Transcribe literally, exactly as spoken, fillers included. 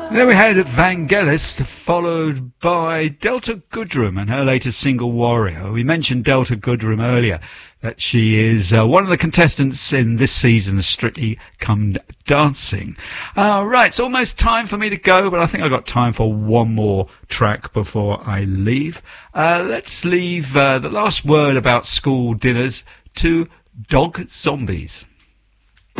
Then we had Vangelis, followed by Delta Goodrem and her latest single, Warrior. We mentioned Delta Goodrem earlier, that she is uh, one of the contestants in this season's Strictly Come Dancing. Uh, right, it's almost time for me to go, but I think I've got time for one more track before I leave. Uh, let's leave uh, the last word about school dinners to Dog Zombies.